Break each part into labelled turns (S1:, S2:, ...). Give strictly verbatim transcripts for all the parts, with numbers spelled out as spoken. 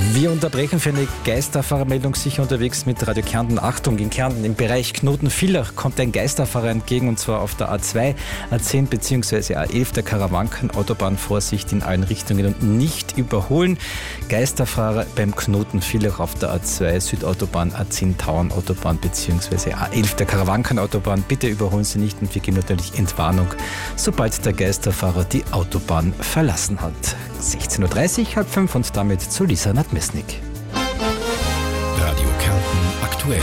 S1: Wir unterbrechen für eine Geisterfahrermeldung sicher unterwegs mit Radio Kärnten. Achtung, in Kärnten im Bereich Knoten-Villach kommt ein Geisterfahrer entgegen, und zwar auf der A zwei, A zehn bzw. A elf der Karawanken-Autobahn. Vorsicht in allen Richtungen und nicht überholen. Geisterfahrer beim Knoten-Villach auf der A zwei, Südautobahn, A zehn Tauernautobahn bzw. A elf der Karawanken-Autobahn. Bitte überholen Sie nicht, und wir geben natürlich Entwarnung, sobald der Geisterfahrer die Autobahn verlassen hat. sechzehn Uhr dreißig, halb fünf, und damit zu Lisa Nadmesnik.
S2: Radio Kärnten aktuell.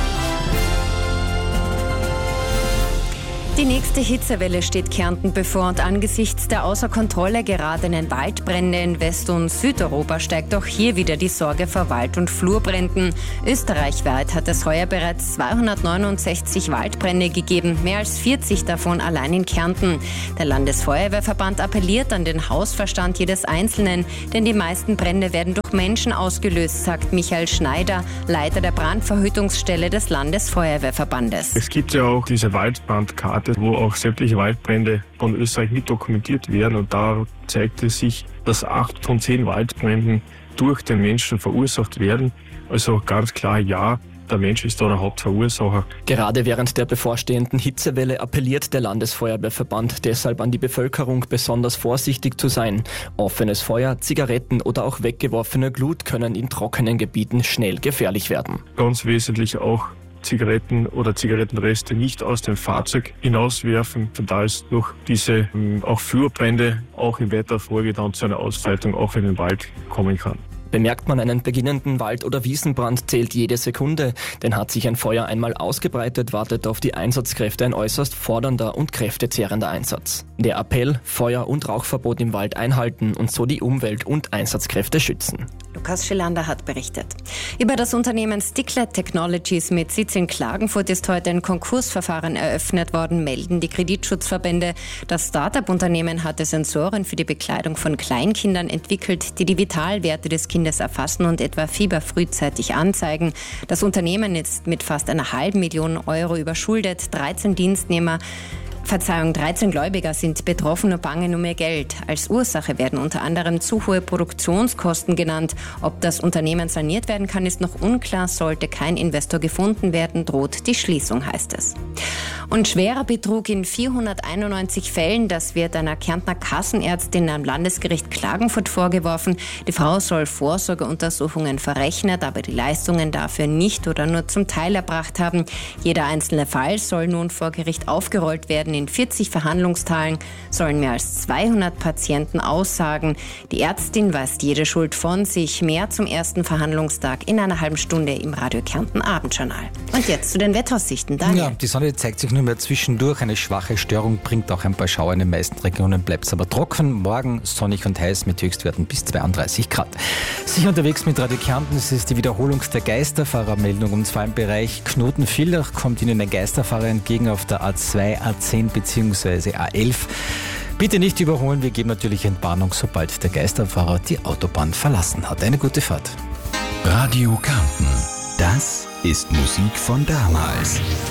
S3: Die nächste Hitzewelle steht Kärnten bevor, und angesichts der außer Kontrolle geratenen Waldbrände in West- und Südeuropa steigt auch hier wieder die Sorge vor Wald- und Flurbränden. Österreichweit hat es heuer bereits zweihundertneunundsechzig Waldbrände gegeben, mehr als vierzig davon allein in Kärnten. Der Landesfeuerwehrverband appelliert an den Hausverstand jedes Einzelnen, denn die meisten Brände werden durch Menschen ausgelöst, sagt Michael Schneider, Leiter der Brandverhütungsstelle des Landesfeuerwehrverbandes.
S4: Es gibt ja auch diese Waldbrandkarte, wo auch sämtliche Waldbrände von Österreich mit dokumentiert werden, und da zeigt es sich, dass acht von zehn Waldbränden durch den Menschen verursacht werden. Also ganz klar, ja, der Mensch ist da der Hauptverursacher.
S5: Gerade während der bevorstehenden Hitzewelle appelliert der Landesfeuerwehrverband deshalb an die Bevölkerung, besonders vorsichtig zu sein. Offenes Feuer, Zigaretten oder auch weggeworfene Glut können in trockenen Gebieten schnell gefährlich werden.
S4: Ganz wesentlich auch Zigaretten oder Zigarettenreste nicht aus dem Fahrzeug hinauswerfen. Von da ist durch diese ähm, auch Flurbrände auch in weiterer Folge dann zu einer Ausbreitung auch in den Wald kommen kann.
S5: Bemerkt man einen beginnenden Wald- oder Wiesenbrand, zählt jede Sekunde. Denn hat sich ein Feuer einmal ausgebreitet, wartet auf die Einsatzkräfte ein äußerst fordernder und kräftezehrender Einsatz. Der Appell: Feuer- und Rauchverbot im Wald einhalten und so die Umwelt und Einsatzkräfte schützen.
S3: Lukas Schillander hat berichtet. Über das Unternehmen Sticklet Technologies mit Sitz in Klagenfurt ist heute ein Konkursverfahren eröffnet worden, melden die Kreditschutzverbände. Das Start-up-Unternehmen hatte Sensoren für die Bekleidung von Kleinkindern entwickelt, die die Vitalwerte des Kindes erfassen und etwa Fieber frühzeitig anzeigen. Das Unternehmen ist mit fast einer halben Million Euro überschuldet. dreizehn Dienstnehmer Verzeihung, dreizehn Gläubiger sind betroffen und bangen um ihr Geld. Als Ursache werden unter anderem zu hohe Produktionskosten genannt. Ob das Unternehmen saniert werden kann, ist noch unklar. Sollte kein Investor gefunden werden, droht die Schließung, heißt es. Und schwerer Betrug in vierhunderteinundneunzig Fällen, das wird einer Kärntner Kassenärztin am Landesgericht Klagenfurt vorgeworfen. Die Frau soll Vorsorgeuntersuchungen verrechnet, aber die Leistungen dafür nicht oder nur zum Teil erbracht haben. Jeder einzelne Fall soll nun vor Gericht aufgerollt werden. In vierzig Verhandlungstagen sollen mehr als zweihundert Patienten aussagen. Die Ärztin weist jede Schuld von sich. Mehr zum ersten Verhandlungstag in einer halben Stunde im Radio Kärnten Abendjournal. Und jetzt zu den Wetteraussichten. Daniel.
S1: Ja, die Sonne zeigt sich nur mehr zwischendurch. Eine schwache Störung bringt auch ein paar Schauer in den meisten Regionen. Bleibt es aber trocken. Morgen sonnig und heiß mit Höchstwerten bis zweiunddreißig Grad. Sicher unterwegs mit Radio Kärnten. Es ist die Wiederholung der Geisterfahrermeldung. Und zwar im Bereich Knoten-Villach kommt Ihnen ein Geisterfahrer entgegen auf der A zwei, A zehn bzw. A elf. Bitte nicht überholen. Wir geben natürlich Entwarnung, sobald der Geisterfahrer die Autobahn verlassen hat. Eine gute Fahrt.
S2: Radio Kärnten. Das ist Musik von damals.